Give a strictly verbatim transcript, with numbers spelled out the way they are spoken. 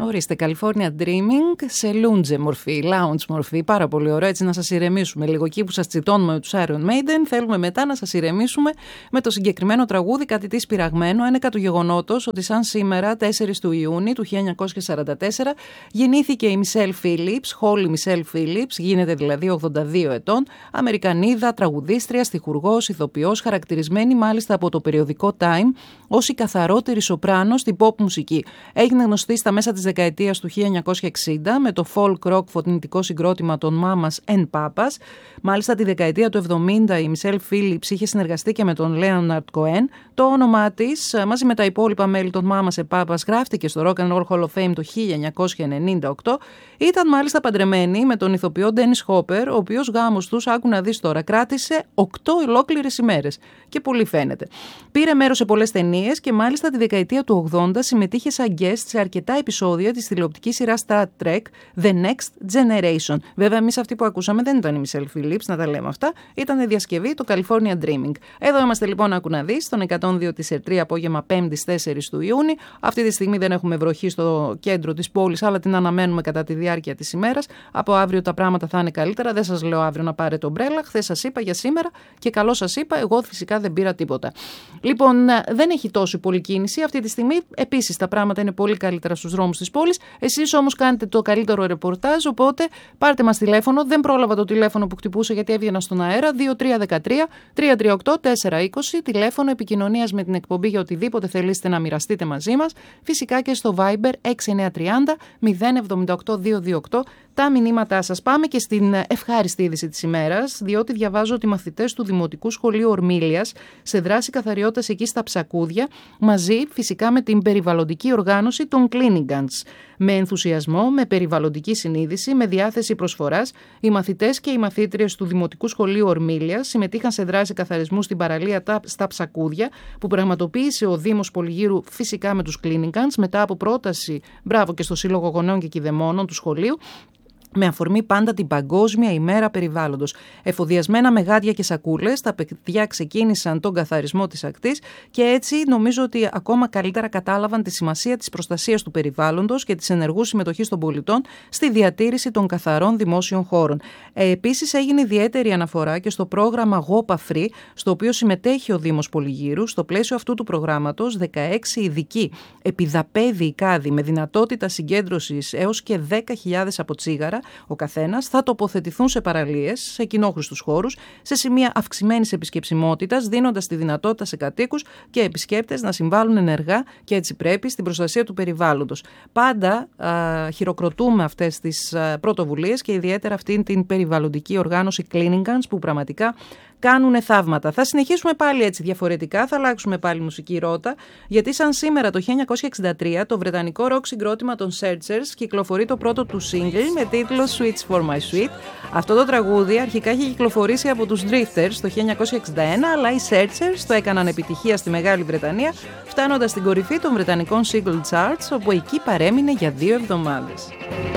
Ορίστε, California Dreaming σε lounge μορφή, lounge μορφή, πάρα πολύ ωραίο, έτσι να σας ηρεμήσουμε λίγο. Εκεί που σας τσιτώνουμε με τους Iron Maiden, θέλουμε μετά να σας ηρεμήσουμε με το συγκεκριμένο τραγούδι, κάτι της πειραγμένο, ένεκα του γεγονότος ότι σαν σήμερα, τέσσερις του Ιούνιου του χίλια εννιακόσια σαράντα τέσσερα, γεννήθηκε η Michelle Phillips, Holly Michelle Phillips, γίνεται δηλαδή ογδόντα δύο ετών, Αμερικανίδα, τραγουδίστρια, στιχουργός, ηθοποιός, χαρακτηρισμένη μάλιστα από το περιοδικό Time ως η καθαρότερη σοπράνο στην pop μουσική. Έγινε γνωστή στα μέσα της δεκαετίας του χίλια εννιακόσια εξήντα με το folk rock φωτεινητικό συγκρότημα των Mamas and Papas. Μάλιστα τη δεκαετία του εβδομήντα η Michelle Phillips είχε συνεργαστεί και με τον Leonard Cohen. Το όνομά της μαζί με τα υπόλοιπα μέλη των Mamas and Papas γράφτηκε στο Rock and Roll Hall of Fame το χίλια εννιακόσια ενενήντα οκτώ. Ήταν μάλιστα παντρεμένη με τον ηθοποιό Dennis Hopper, ο οποίος γάμος τους, άκου να δεις τώρα, κράτησε οκτώ ολόκληρες ημέρες και πολύ φαίνεται. Πήρε μέρος σε πολλές ταινίες και μάλιστα τη δεκαετία του ογδόντα συμμετείχε σαν guest σε αρκετά επεισόδια της τηλεοπτικής σειράς Star Trek The Next Generation. Βέβαια, εμείς αυτοί που ακούσαμε δεν ήταν η Michelle Phillips, να τα λέμε αυτά. Ήταν διασκευή το California Dreaming. Εδώ είμαστε λοιπόν, άκου να δεις, στον εκατόν δύο της Ερτρία, απόγευμα Πέμπτης τέσσερις του Ιούνιου. Αυτή τη στιγμή δεν έχουμε βροχή στο κέντρο της πόλης, αλλά την αναμένουμε κατά τη διάρκεια της ημέρας. Από αύριο τα πράγματα θα είναι καλύτερα. Δεν σας λέω αύριο να πάρετε ομπρέλα. Χθες σας είπα για σήμερα και καλό σας είπα. Εγώ φυσικά δεν πήρα τίποτα. Λοιπόν, δεν έχει τόσο πολύ κίνηση. Αυτή τη στιγμή επίσης τα πράγματα είναι πολύ καλύτερα στους δρόμους της πόλης. Εσείς όμως κάνετε το καλύτερο ρεπορτάζ, οπότε πάρτε μας τηλέφωνο. Δεν πρόλαβα το τηλέφωνο που χτυπούσα γιατί έβγαινα στον αέρα. δύο τρία ένα τρία τρία τρία οκτώ τέσσερα είκοσι, τηλέφωνο επικοινωνίας με την εκπομπή για οτιδήποτε θελήσετε να μοιραστείτε μαζί μας. Φυσικά και στο Viber έξι εννιά τρία μηδέν μηδέν εβδομήντα οκτώ διακόσια είκοσι οκτώ τα μηνύματά σας. Πάμε και στην ευχάριστη είδηση της ημέρας, διότι διαβάζω ότι οι μαθητές του Δημοτικού Σχολείου Ορμήλιας σε δράση καθαριότητας εκεί στα Ψακούδια, μαζί φυσικά με την περιβαλλοντική οργάνωση των Cleaningans. Με ενθουσιασμό, με περιβαλλοντική συνείδηση, με διάθεση προσφοράς, οι μαθητές και οι μαθήτριες του Δημοτικού Σχολείου Ορμήλιας συμμετείχαν σε δράση καθαρισμού στην παραλία στα Ψακούδια, που πραγματοποίησε ο Δήμος Πολυγύρου φυσικά με τους Cleaningans, μετά από πρόταση, μπράβο και στο Σύλλογο Γονέων και Κηδεμόνων του σχολείου, με αφορμή πάντα την Παγκόσμια ημέρα περιβάλλοντος. Εφοδιασμένα με γάντια και σακούλες, τα παιδιά ξεκίνησαν τον καθαρισμό της ακτής και έτσι νομίζω ότι ακόμα καλύτερα κατάλαβαν τη σημασία της προστασίας του περιβάλλοντος και της ενεργού συμμετοχής των πολιτών στη διατήρηση των καθαρών δημόσιων χώρων. Ε, επίσης έγινε ιδιαίτερη αναφορά και στο πρόγραμμα Γόπα Free, στο οποίο συμμετέχει ο Δήμος Πολυγύρου. Στο πλαίσιο αυτού του προγράμματος, δεκαέξι ειδικοί επιδαπέδιοι κάδοι με δυνατότητα συγκέντρωσης έως και δέκα χιλιάδες από τσίγαρα ο καθένας θα τοποθετηθούν σε παραλίες, σε κοινόχρηστους χώρους, σε σημεία αυξημένης επισκεψιμότητας, δίνοντας τη δυνατότητα σε κατοίκους και επισκέπτες να συμβάλλουν ενεργά και έτσι πρέπει στην προστασία του περιβάλλοντος. Πάντα α, χειροκροτούμε αυτές τις α, πρωτοβουλίες και ιδιαίτερα αυτήν την περιβαλλοντική οργάνωση Cleaningans που πραγματικά κάνουν θαύματα. Θα συνεχίσουμε πάλι έτσι διαφορετικά, θα αλλάξουμε πάλι μουσική ρότα, γιατί σαν σήμερα το χίλια εννιακόσια εξήντα τρία το βρετανικό ροκ συγκρότημα των Searchers κυκλοφορεί το πρώτο του single με τίτλο Switch for My Sweet. Αυτό το τραγούδι αρχικά είχε κυκλοφορήσει από τους Drifters το χίλια εννιακόσια εξήντα ένα, αλλά οι Searchers το έκαναν επιτυχία στη Μεγάλη Βρετανία, φτάνοντας στην κορυφή των βρετανικών single charts, όπου εκεί παρέμεινε για δύο εβδομάδες.